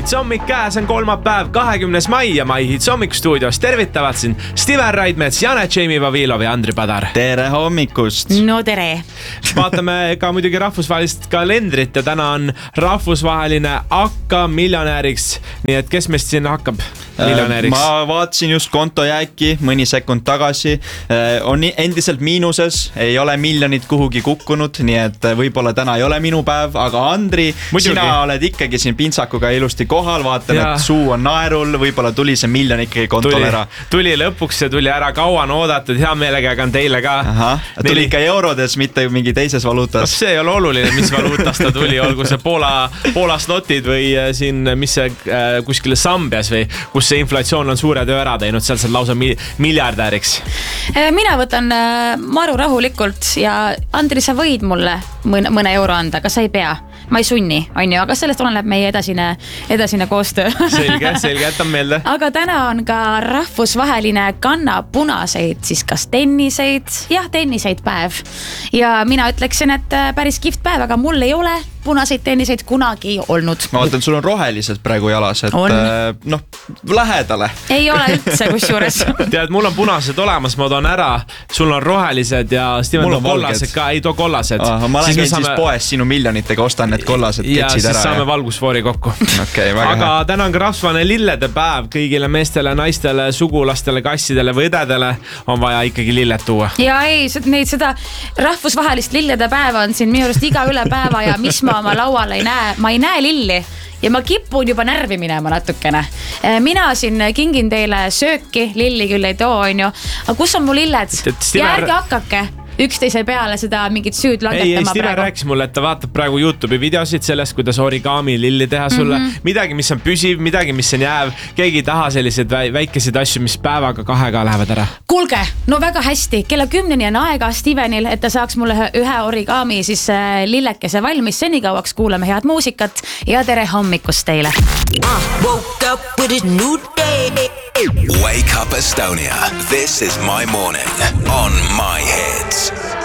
Hits hommik käes on kolmapäev, 20. mai ja My Hits hommikustuudios tervitavad siin Steven Raidmets, Jane, Jamie Vavilov ja Andri Padar. Tere hommikust! No tere! Vaatame ka muidugi rahvusvahelist kalendrit ja täna on rahvusvaheline Hakka miljonääriks. Nii et kes meist siin hakkab miljonääriks? Ma vaatasin just kontojääki mõni sekund tagasi. On endiselt miinuses, ei ole miljonit kuhugi kukkunud, nii et võib-olla täna ei ole minu päev, aga Andri, sina oled ikkagi siin pintsakuga ilusti kohal, vaatan, et suu on naerul, võib-olla tuli see miljon ikkagi kontol ära. Tuli lõpuks ja tuli ära, kauan oodatud, hea meelega on teile ka. Tuli ikka eurodes, mitte mingi teises valuutas. See ei ole oluline, mis valuutas ta tuli, olgu see Poola slotid või siin, mis see kuskile Sambias või kus see inflatsioon on suure töö ära teinud, seal saad lausa miljardääriks. Mina võtan maru rahulikult ja Andri, sa võid mulle mõne euro anda, aga sa ei pea. Ma ei sunni, on ju, aga sellest oleneb meie edasine koostöö. Selge, jätan meelde. Aga täna on ka rahvusvaheline kanna punaseid, siis kas tenniseid? Jah, tenniseid päev. Ja mina ütleksin, et päris kihvt päev, aga mul ei ole punaseid tenniseid kunagi olnud. Ma vaatan, sul on rohelised praegu jalas, et lähedale. Ei ole üldse kusjuures. Tead, mul on punased olemas, ma toon ära. Sul on rohelised ja Steven too kollased ka, ei too kollased. Ma lähen siis poes sinu miljonitega, ostan need kollased ketsid ära. Ja siis saame valgusfoori kokku. Aga täna on ka rahvusvaheline lillede päev. Kõigile meestele, naistele, sugulastele, kassidele või õdedele on vaja ikkagi lilled tuua. Ja ei, seda rahvusvahelist lillede päeva on siin minu arust iga üle päeva ja mis ma oma laual ei näe, ma ei näe lilli ja ma kipun juba närvi minema natukene. Mina siin kingin teile sööki, lilli küll ei too, on ju, aga kus on mu lilled? Järgi hakkake üksteise peale seda mingit süüd langetama. Ei, Steven rääkis mulle, et ta vaatab praegu YouTube'i videosid sellest, kuidas origami lilli teha sulle. Midagi, mis on püsiv, midagi, mis on jääv. Keegi ei taha selliseid väikeseid asju, mis päevaga kahega lähevad ära. Kuulge, no väga hästi. Kella 10 on aega Stevenil, et ta saaks mulle ühe origami siis lillekese valmis. Senikauaks kuulame head muusikat ja tere hommikust teile. Woke up with a new day. Wake up Estonia. This is my morning on My Hits.